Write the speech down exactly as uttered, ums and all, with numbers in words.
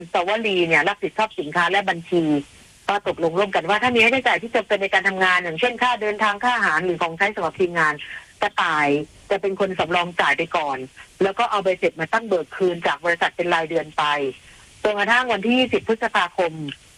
สวลีเนี่ยรับผิดชอบสินค้าและบัญชีก็ตกลงร่วมกันว่าถ้ามีค่าใช้จ่ายที่จำเป็นในการทำงานอย่างเช่นค่าเดินทางค่าอาหารหรือของใช้สำหรับทีมงานกระต่ายจะเป็นคนสำรองจ่ายไปก่อนแล้วก็เอาใบเสร็จมาตั้งเบิกคืนจากบริษัทเป็นรายเดือนไปจนกระทั่งวันที่ยี่สิบพฤษภาคม